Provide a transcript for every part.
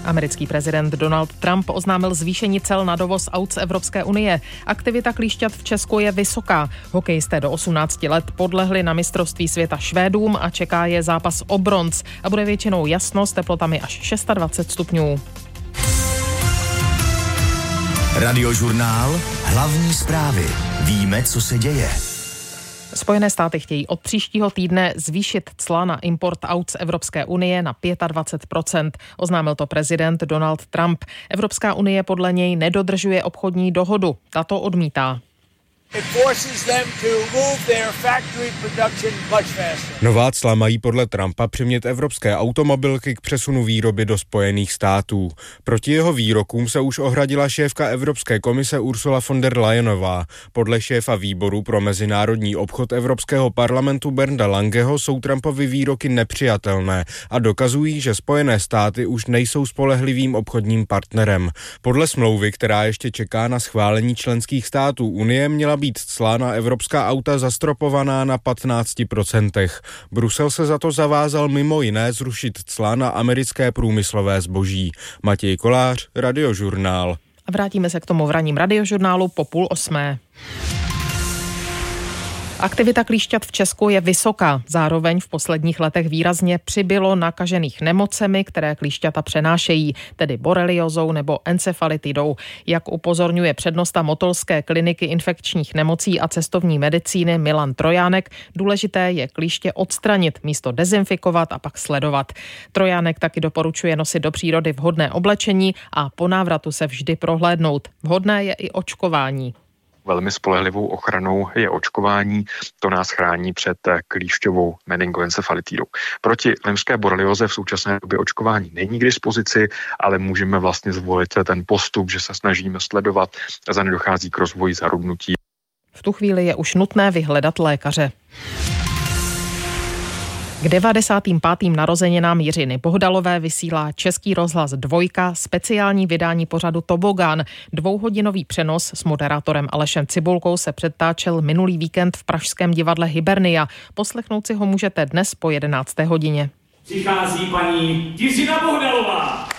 Americký prezident Donald Trump oznámil zvýšení cel na dovoz aut z Evropské unie. Aktivita klíšťat v Česku je vysoká. Hokejisté do 18 let podlehli na mistrovství světa Švédům a čeká je zápas o bronz a bude většinou jasno s teplotami až 26 stupňů. Radiožurnál, hlavní zprávy. Víme, co se děje. Spojené státy chtějí od příštího týdne zvýšit cla na import aut z Evropské unie na 25%. Oznámil to prezident Donald Trump. Evropská unie podle něj nedodržuje obchodní dohodu. Tato odmítá. Nová cla mají podle Trumpa přimět evropské automobilky k přesunu výroby do Spojených států. Proti jeho výrokům se už ohradila šéfka Evropské komise Ursula von der Leyenová. Podle šéfa výboru pro mezinárodní obchod Evropského parlamentu Bernda Langeho jsou Trumpovy výroky nepřijatelné a dokazují, že Spojené státy už nejsou spolehlivým obchodním partnerem. Podle smlouvy, která ještě čeká na schválení členských států Unie, měla být cla na evropská auta zastropovaná na 15%. Brusel se za to zavázal mimo jiné zrušit cla na americké průmyslové zboží. Matěj Kolář, Radiožurnál. A vrátíme se k tomu v ranním Radiožurnálu po 7:30. Aktivita klíšťat v Česku je vysoká. Zároveň v posledních letech výrazně přibylo nakažených nemocemi, které klíšťata přenášejí, tedy boreliózou nebo encefalitidou. Jak upozorňuje přednosta Motolské kliniky infekčních nemocí a cestovní medicíny Milan Trojánek, důležité je klíště odstranit, místo dezinfikovat a pak sledovat. Trojánek taky doporučuje nosit do přírody vhodné oblečení a po návratu se vždy prohlédnout. Vhodné je i očkování. Velmi spolehlivou ochranou je očkování. To nás chrání před klíšťovou meningoencefalitidou. Proti limské borelioze v současné době očkování není k dispozici, ale můžeme vlastně zvolit ten postup, že se snažíme sledovat, zda nedochází k rozvoji zarubnutí. V tu chvíli je už nutné vyhledat lékaře. K 95. narozeninám Jiřiny Bohdalové vysílá Český rozhlas 2 speciální vydání pořadu Tobogán. 2hodinový přenos s moderátorem Alešem Cibulkou se předtáčel minulý víkend v pražském divadle Hibernia. Poslechnout si ho můžete dnes po 11. hodině. Přichází paní Jiřina Bohdalová.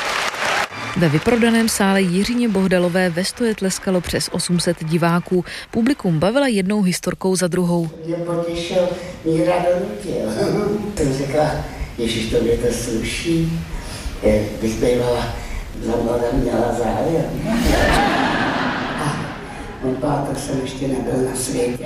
Ve vyprodaném sále Jiřině Bohdalové ve stoje tleskalo přes 800 diváků. Publikum bavila jednou historkou za druhou. Mě potěšil, Míra donutil. Jsem řekla, ježiš, to mě to sluší. Bych bývala za mnou měla zájem. A on pátek jsem ještě nebyl na světě.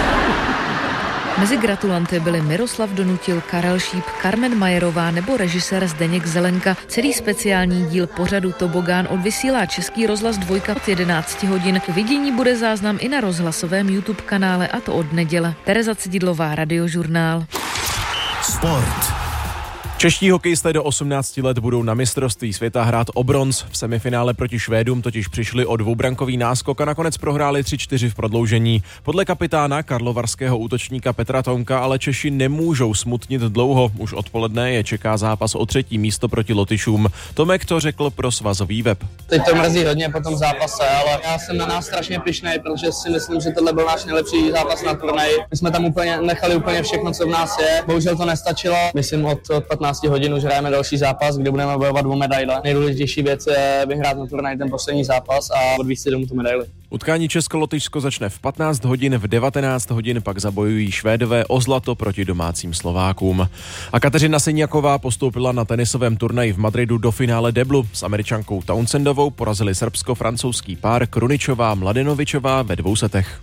Mezi gratulanty byli Miroslav Donutil, Karel Šíp, Carmen Majerová nebo režisér Zdeněk Zelenka. Celý speciální díl pořadu Tobogán odvysílá Český rozhlas 2 od 11 hodin. K vidění bude záznam i na rozhlasovém YouTube kanále, a to od neděle. Tereza Cididlová, Radiožurnál. Sport. Čeští hokejisté do 18 let budou na mistrovství světa hrát o bronz. V semifinále proti Švédům totiž přišli o dvoubrankový náskok a nakonec prohráli 3-4 v prodloužení. Podle kapitána karlovarského útočníka Petra Tomka ale Češi nemůžou smutnit dlouho. Už odpoledne je čeká zápas o 3. místo proti Lotyšům. Tomek to řekl pro svazový web. Teď to mrzí hodně po tom zápase, ale já jsem na nás strašně pyšnej, protože si myslím, že tohle byl náš nejlepší zápas na turnaji. My jsme tam nechali úplně všechno, co v nás je. Bohužel to nestačilo. Myslím, od 15 hodin už hrajeme další zápas, kde budeme bojovat o medaile. Nejdůležitější věc je vyhrát na turnaji ten poslední zápas a odvízt si domů tu medaili. Utkání Česko-Lotyšsko začne v 15 hodin, v 19 hodin pak zabojují Švédové o zlato proti domácím Slovákům. A Kateřina Siniaková postoupila na tenisovém turnaji v Madridu do finále deblu. S Američankou Townsendovou porazili srbsko-francouzský pár Kruničová-Mladenovičová ve 2 setech.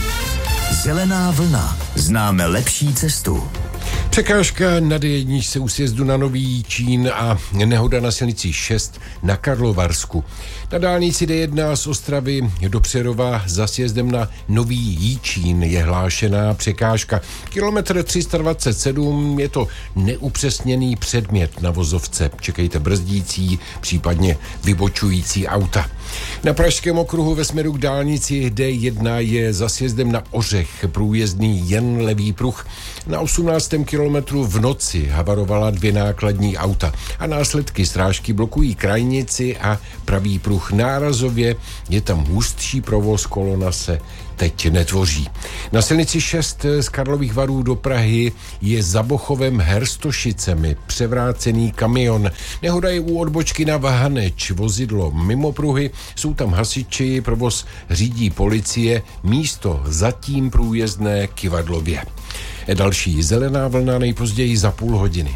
Zelená vlna. Známe lepší cestu. Překážka na D1 u sjezdu na Nový Jičín a nehoda na silnici 6 na Karlovarsku. Na dálnici D1 z Ostravy do Přerova za sjezdem na Nový Jičín je hlášená překážka. Kilometr 327 je to neupřesněný předmět na vozovce. Čekejte brzdící, případně vybočující auta. Na Pražském okruhu ve směru k dálnici D1 je za sjezdem na Ořech průjezdný jen levý pruh. Na 18. kilometru v noci havarovala 2 nákladní auta a následky srážky blokují krajnici a pravý pruh. Nárazově je tam hustší provoz, kolona se teď netvoří. Na silnici 6 z Karlových Varů do Prahy je za Bochovem Herstošicemi převrácený kamion. Nehoda je u odbočky na Vahaneč, vozidlo mimo pruhy, jsou tam hasiči, provoz řídí policie, místo zatím průjezdné Kyvadlově. Další zelená vlna nejpozději za půl hodiny.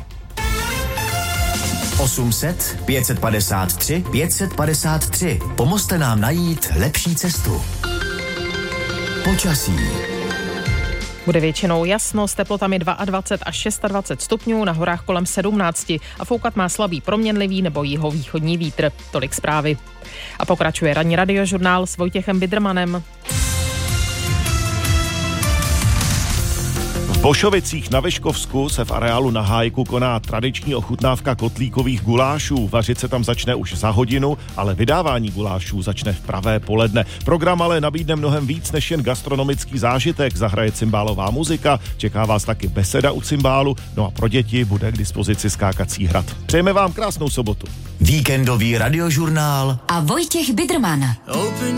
800 553 553. Pomozte nám najít lepší cestu. Počasí. Bude většinou jasno s teplotami 22 až 26 stupňů, na horách kolem 17 a foukat má slabý proměnlivý nebo jihovýchodní vítr. Tolik zprávy. A pokračuje ranní radiožurnál s Vojtěchem Bidrmanem. V Bošovicích na Vyškovsku se v areálu na Hájku koná tradiční ochutnávka kotlíkových gulášů. Vařit se tam začne už za hodinu, ale vydávání gulášů začne v pravé poledne. Program ale nabídne mnohem víc než jen gastronomický zážitek. Zahraje cymbálová muzika, čeká vás taky beseda u cymbálu, no a pro děti bude k dispozici skákací hrad. Přejeme vám krásnou sobotu. Víkendový radiožurnál a Vojtěch Bidrman.